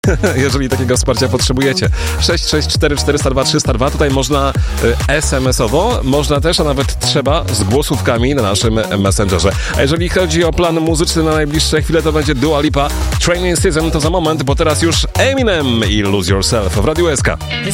jeżeli takiego wsparcia potrzebujecie. 664 402 302, tutaj można SMS-owo, można też, a nawet trzeba z głosówkami na naszym Messengerze. A jeżeli chodzi o plan muzyczny na najbliższe chwile, to będzie Dua Lipa. Training Season to za moment, bo teraz już Eminem i Lose Yourself w Radiu SK.